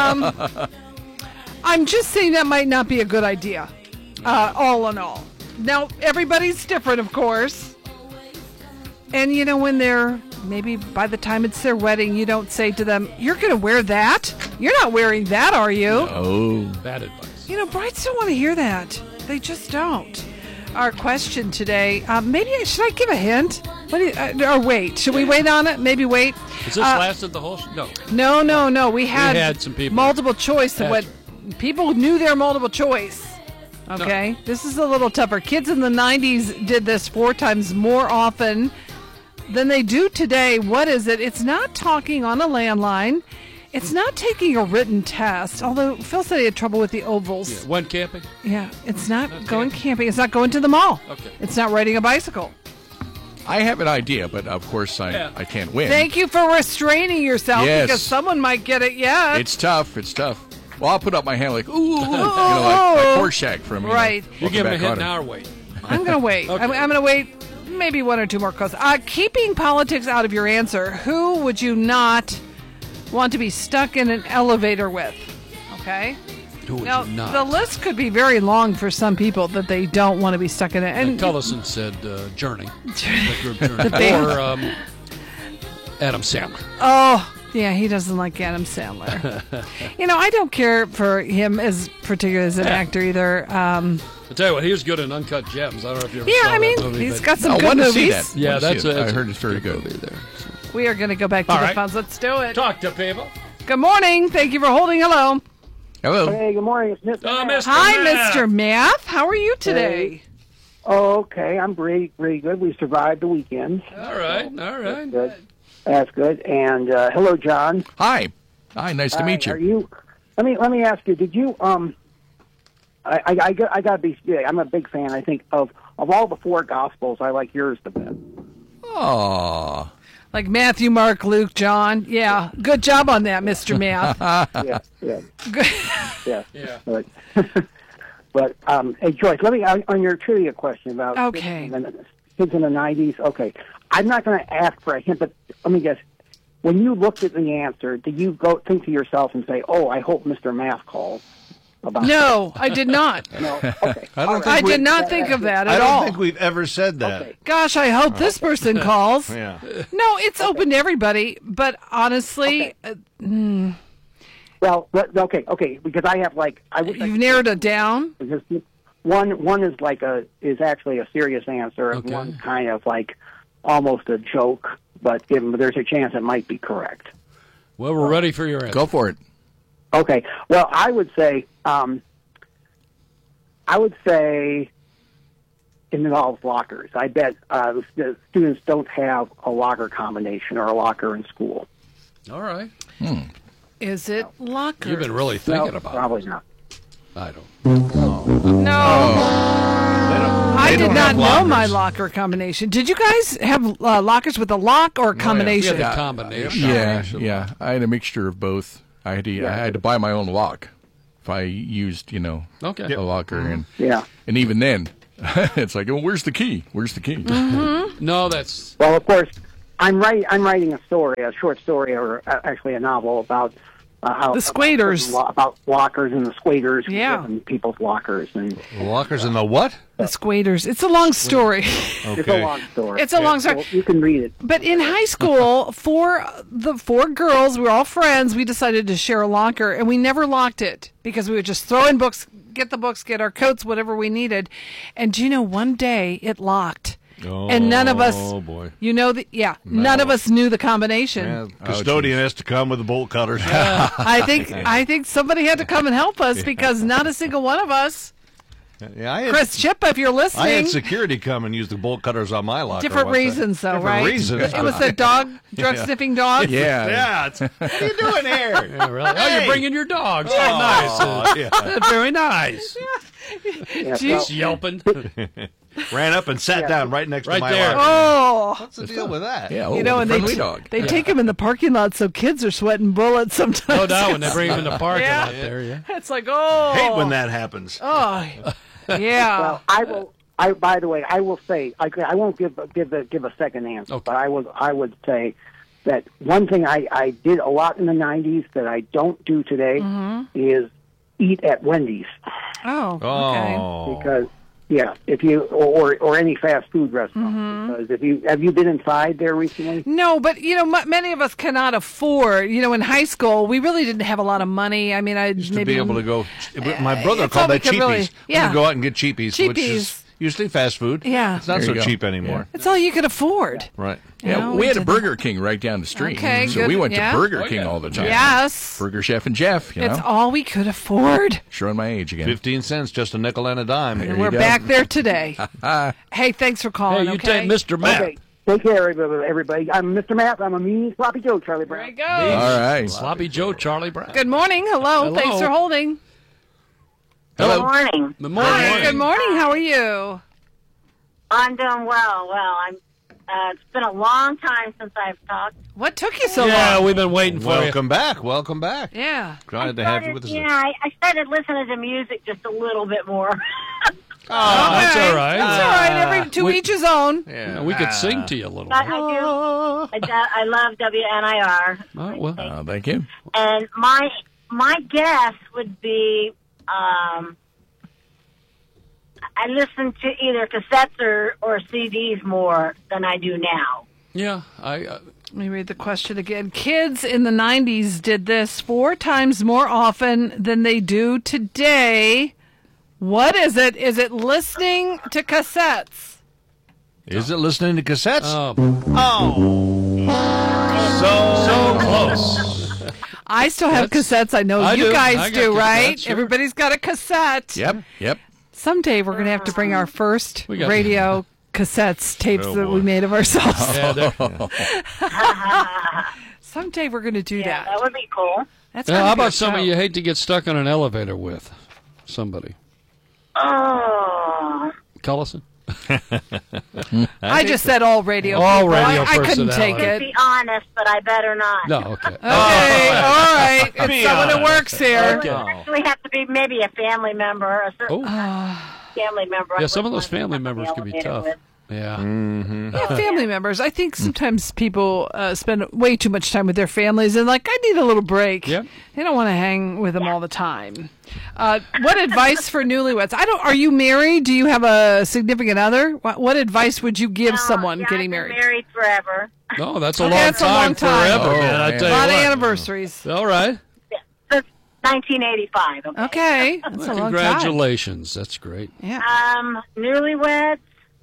I'm just saying that might not be a good idea, all in all. Now, everybody's different, of course. And, you know, when they're, maybe by the time it's their wedding, you don't say to them, you're going to wear that? You're not wearing that, are you? Oh. Bad advice. You know, brides don't want to hear that. They just don't. Our question today, should I give a hint? Or wait, should we wait on it? Maybe wait. Has this lasted the whole show? No. We had some people. Multiple choice. People knew their multiple choice. Okay? No. This is a little tougher. Kids in the 90s did this 4 times more often than they do today. What is it? It's not talking on a landline. It's not taking a written test, although Phil said he had trouble with the ovals. Yeah. Went camping? Yeah, it's not going camping. It's not going to the mall. Okay. It's not riding a bicycle. I have an idea, but of course I can't win. Thank you for restraining yourself, because someone might get it, yeah. It's tough. Well, I'll put up my hand like, ooh, like Horshack from right. You give him a hint now or wait? I'm going to wait. Okay. I'm going to wait maybe 1 or 2 more calls. Keeping politics out of your answer, who would you not want to be stuck in an elevator with? Okay? Who would now, you not? The list could be very long for some people that they don't want to be stuck in it. And Cullison said Journey. The group Journey. Or Adam Sandler. Oh, Yeah, he doesn't like Adam Sandler. I don't care for him as particularly as an actor either. I'll tell you what, he was good in Uncut Gems. I don't know if you ever saw I mean, that movie. he's got some good movies. Yeah, that's it. I heard it's very good. There. We are going to go back to the phones. Let's do it. Talk to people. Good morning. Thank you for holding. Hello. Hello. Hey, good morning. It's Mr. Math. Hi, Mr. Math. How are you today? Hey. Oh, okay. I'm pretty good. We survived the weekend. All right. That's good. That's good. And hello, John. Hi. Nice to meet you. Are you? Let me ask you. Did you? I gotta be. Yeah, I'm a big fan. I think of all the four Gospels, I like yours the best. Aww. Like Matthew, Mark, Luke, John. Yeah, good job on that, Mr. Math. Yeah. But hey, Joyce, let me on your trivia question about kids in the 90s. Okay, I'm not going to ask for a hint, but let me guess. When you looked at the answer, did you go think to yourself and say, "Oh, I hope Mr. Math calls"? No, I did not. No, okay. I did not think of that at all. I don't think we've ever said that. Okay. Gosh, I hope this person calls. Yeah. No, it's open to everybody, but honestly, Well, okay, because I have you've narrowed it down. Because one is actually a serious answer, and one's kind of like almost a joke, but there's a chance it might be correct. Well, we're ready for your answer. Go for it. Okay. Well, I would say it involves lockers. I bet the students don't have a locker combination or a locker in school. All right. Is it lockers? You've been really thinking about probably it. Not. I don't. No. I did not know lockers. my locker combination. Did you guys have lockers with a lock or a combination? We had a combination. Yeah. I had a mixture of both. I had to buy my own lock if I used, a locker, and even then, it's like, well, where's the key? Where's the key? Mm-hmm. No, that's well, of course. I'm writing a short story, or actually a novel about how the Squaters, about lockers and the Squaters, and people's lockers and lockers and the what? The Squaters. It's a long story. Okay. It's a long story. It's a long story. Well, you can read it. But in high school, for the four girls, we were all friends. We decided to share a locker, and we never locked it because we would just throw in books, get our coats, whatever we needed. And do you know, one day it locked. And none of us, none of us knew the combination. Yeah, custodian has to come with the bolt cutters. I think somebody had to come and help us because not a single one of us. Yeah, Chris Chippa, if you're listening. I had security come and use the bolt cutters on my locker. Different reasons, though, right? Different reasons. It was the drug-sniffing dog? Yeah. What are you doing here? Yeah, really. Oh, you're bringing your dogs. Oh, nice. Very nice. She's yelping. Ran up and sat down right next to my there. locker. Oh. What's the deal with that? Yeah, and they take him in the parking lot so kids are sweating bullets sometimes. No doubt when they bring him in the parking lot there, It's like, oh. Hate when that happens. Oh, yeah. Well, by the way, I will say I won't give a second answer, but I would say that one thing I did a lot in the 90s that I don't do today is eat at Wendy's. Oh, okay. Because if you or any fast food restaurant. Because have you been inside there recently? No, but many of us cannot afford. In high school, we really didn't have a lot of money. I mean, I used to be able to go. My brother called that cheapies. We could go out and get cheapies, which is usually fast food. Yeah, it's not so cheap anymore. It's all you could afford. Right. Yeah, we had a Burger King right down the street. Okay, so good. we went to Burger King all the time. Yes. Burger Chef and Jeff, It's all we could afford. Showing my age again. 15 cents, just a nickel and a dime. And we're back there today. Hey, thanks for calling. Hey, you take Mr. Matt. Okay. Take care, everybody. I'm Mr. Matt. I'm a mean sloppy Joe, Charlie Brown. There you go. All right. Sloppy Joe, Charlie Brown. Good morning. Hello. Thanks for holding. Hello. Good morning. Good morning. Hi, good morning. How are you? I'm doing well. I'm. It's been a long time since I've talked. What took you so long? Yeah, we've been waiting for you. Welcome back. Welcome back. Yeah. Glad to have you with us. Yeah, I started listening to music just a little bit more. That's all right. That's all right. Every each his own. Yeah, we could sing to you a little But bit. I do. I love WNIR. Oh, well. Thank you. And my guess would be I listen to either cassettes or CDs more than I do now. Yeah, Let me read the question again. Kids in the 90s did this 4 times more often than they do today. What is it? Is it listening to cassettes? Is it listening to cassettes? Oh. So close. I still have cassettes. I know you guys do, right? Sure. Everybody's got a cassette. Yep. Someday we're going to have to bring our first radio cassettes, tapes that we made of ourselves. Someday we're going to do that. That would be cool. That's how about somebody you hate to get stuck on an elevator with? Somebody. Oh. Cullison? I just said all radio. All people. radio I couldn't take To it. be honest, but I better not. No, okay. Okay, all right. It's someone who works here. It would actually have to be maybe a family member, a certain family member. Yeah, some of those family members can be tough. Yeah. Yeah, family members. I think sometimes people spend way too much time with their families and I need a little break. Yep. They don't want to hang with them all the time. What advice for newlyweds? Are you married? Do you have a significant other? What advice would you give someone getting married? I've been married forever. No, that's a long time. Forever, man. I tell a lot you of what. anniversaries. All right. Since 1985. Okay. That's a long time. Congratulations. That's great. Yeah. Newlyweds.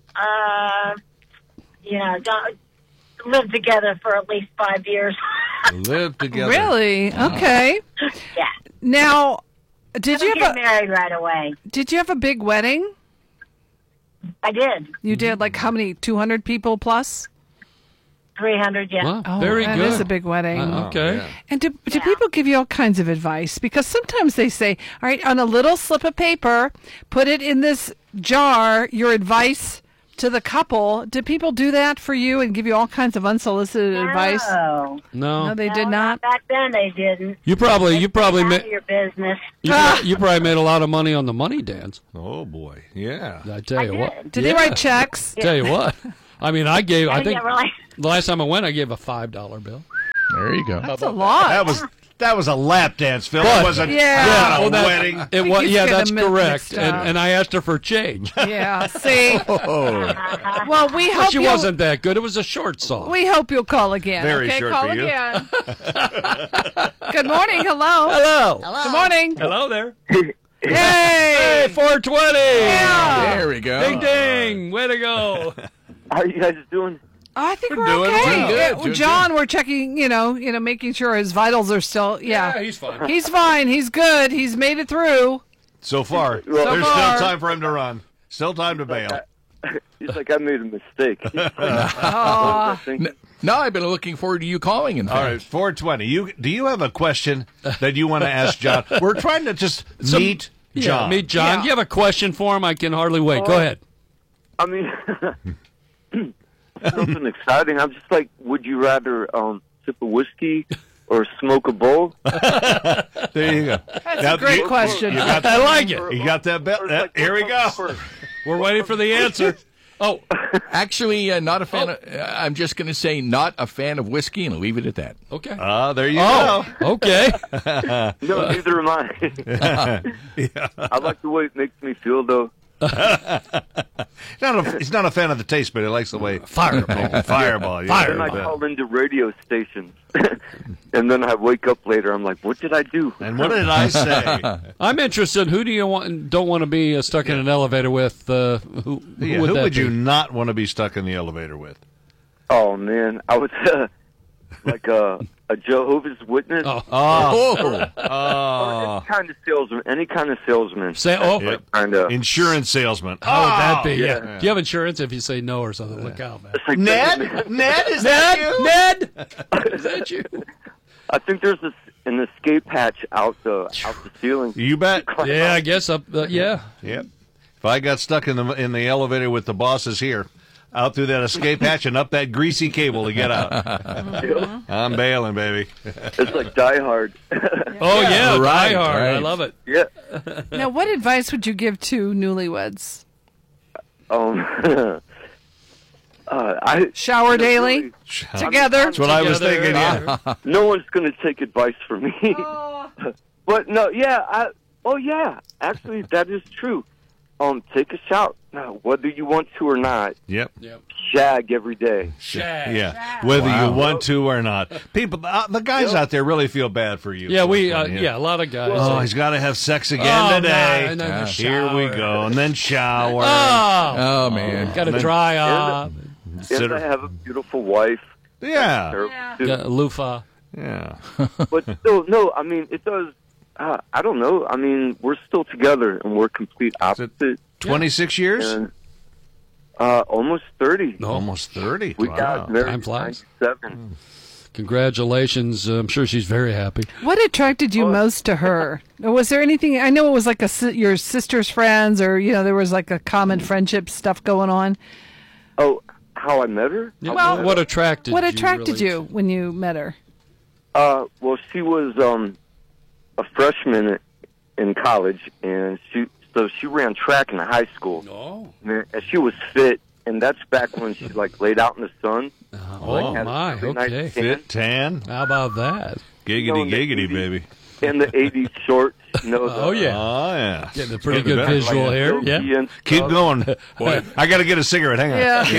Don't live together for at least 5 years. Live together. Really? Okay. Yeah. Now, did you get married right away? Did you have a big wedding? I did. You did? Like how many? 200 people plus? 300, yeah. Wow, Oh, very that good. is a big wedding. Okay. Yeah. And do people give you all kinds of advice? Because sometimes they say, all right, on a little slip of paper, put it in this jar, your advice to the couple. Did people do that for you and give you all kinds of unsolicited advice? No, they did not. Back then they didn't. You probably None of your business. you probably made a lot of money on the money dance. Oh boy, yeah. I tell you what. Did they write checks? Tell you what. I mean, I think really. the last time I went, I gave a $5 bill. There you go. That's a lot. That was a lap dance, Phil. But- It wasn't Yeah. a wedding. It was, he's yeah, getting that's them correct. mixed up. And I asked her for change. Yeah, see? Oh. Well, we hope She wasn't that good. It was a short song. We hope you'll call again. Very okay, short call for you. again. Good morning. Hello. Hello. Good morning. Hello there. Hey. 420. Yeah. There we go. Ding, ding. Way to go. How are you guys doing? I think We're we're doing okay. good. Well, John, we're checking, making sure his vitals are still, Yeah, he's fine. He's fine. He's good. He's made it through. So far, Well, there's far. still time for him to run. Still time to bail. He's like, I made a mistake. No, I've been looking forward to you calling. In fact. All right, 420. Do you have a question that you want to ask John? We're trying to just meet John. Meet John. Yeah. Do you have a question for him? I can hardly wait. Go ahead. I mean, something exciting. I'm just like, would you rather sip a whiskey or smoke a bowl? There you go. That's a great question. You got I like it. You got that bet? Here we go. We're waiting for the answer. Oh, Actually, not a fan. I'm just going to say not a fan of whiskey, and leave it at that. okay. There you Oh, go. okay. No, neither am I. I like the way it makes me feel, though. He's not a fan of the taste, but he likes the way Fireball. Fireball. Then I call into radio stations, and then I wake up later. I'm like, what did I do? And what did I say? I'm interested. Who do you don't want to be stuck in an elevator with? Who would you not want to be stuck in the elevator with? Oh man, I was like a Jehovah's Witness. Any kind of salesman. Insurance salesman. How would that be? Yeah. Do you have insurance if you say no or something? Look out, man. Like Ned? Ned, is that you? Ned? Is that you? I think there's an escape hatch out the ceiling. You bet. Yeah, I guess up. Yeah. Yep. If I got stuck in the elevator with the bosses here, out through that escape hatch and up that greasy cable to get out. I'm bailing, baby. It's like Die Hard. Oh yeah, Right, Die Hard. right. I love it. Yeah. Now, what advice would you give to newlyweds? Shower daily together. That's what I was thinking. Yeah. No one's going to take advice from me. But no, yeah. Actually, that is true. Take a shower, whether you want to or not. Yep. shag every day. Yeah, whether you want to or not. People, the guys out there really feel bad for you. Yeah, a lot of guys. Oh, he's got to have sex again today. And then Here we go, and then shower. Oh man, got to dry off. And I have a beautiful wife. Yeah. Loofah. Yeah. But still, no, I mean, it does, I don't know. I mean, we're still together, and we're complete opposites. 26 years? And, almost 30. Almost 30. We got married Time in flies. 97. Congratulations. I'm sure she's very happy. What attracted you most to her? Was there anything? I know it was like your sister's friends, or there was like a common friendship stuff going on. Oh, how I met her? Well, what attracted you when you met her? Well, she was a freshman in college, and she ran track in high school. Oh. And she was fit, and that's back when she laid out in the sun. Okay. Nice Fit tan. How about that? Giggity, baby. And the 80s shorts. Oh, yeah. Getting a pretty good visual here. Yeah. Keep going. Boy, I got to get a cigarette. Hang on.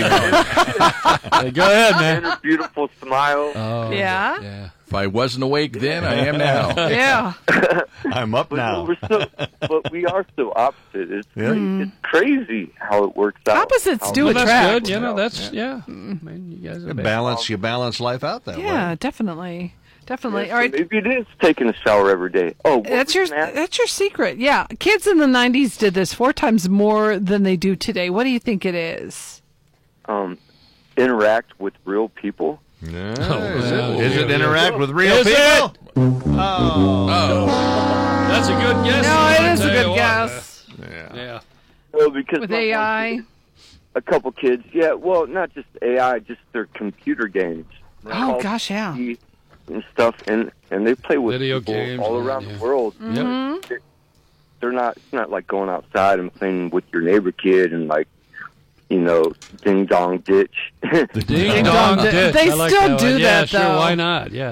Yeah. Go ahead, man. And her beautiful smile. Oh, yeah. If I wasn't awake then, I am now. Yeah. I'm up now. But we are so opposite. It's crazy how it works out. Opposites do That's attract. good. That's Man, you guys are You balance life out that way. Yeah, definitely. Definitely. Yeah, All right. Maybe it is taking a shower every day. Oh, that's your secret. Yeah. Kids in the 90s did this 4 times more than they do today. What do you think it is? Interact with real people. No. Is it interact with real people? Oh. That's a good guess. No, it is a good guess. Yeah. Well, because with AI? A couple kids. Yeah, well, not just AI, just their computer games. Oh, gosh, yeah. And stuff, and they play with video people games all around the world. Mm-hmm. It's not like going outside and playing with your neighbor kid and ding dong ditch. The ding dong ditch. They still do that, Yeah, though. sure. Why not? Yeah.